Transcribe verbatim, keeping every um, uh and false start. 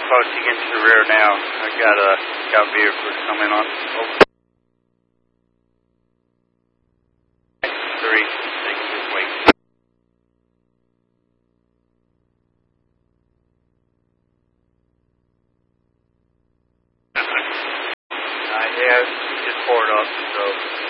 approaching into the rear now. I got a got vehicles coming on. Oh. Three, six, just wait. Uh, yeah, just poured up, so.